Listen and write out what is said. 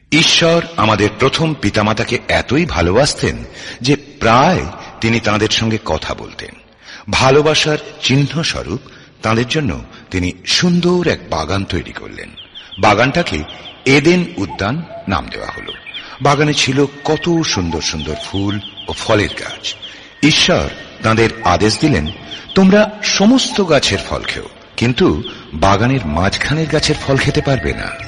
ঈশ্বর আমাদের প্রথম পিতামাতাকে এতই ভালোবাসতেন যে প্রায় তিনি তাঁদের সঙ্গে কথা বলতেন। ভালোবাসার চিহ্ন স্বরূপ তাঁদের জন্য তিনি সুন্দর এক বাগান তৈরি করলেন। বাগানটাকে এদেন উদ্যান নাম দেওয়া হল। বাগানে ছিল কত সুন্দর সুন্দর ফুল ও ফলের গাছ। ঈশ্বর তাঁদের আদেশ দিলেন, তোমরা সমস্ত গাছের ফল খেও, কিন্তু বাগানের মাঝখানের গাছের ফল খেতে পারবে না।